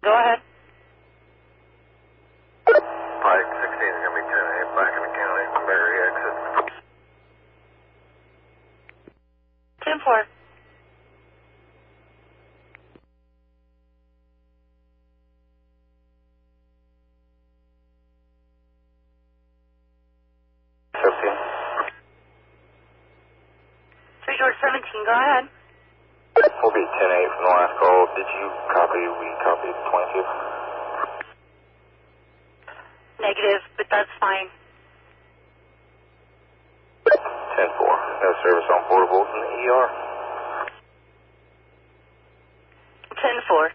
Go ahead. Pike 16 is going to be 10-8 back in the county. Berry exit. 10-4. George 17, go ahead. We'll be 10-8 from the last call. Did you copy? We copied 22. Negative, but that's fine. 10-4. No service on portables in the ER. 10-4.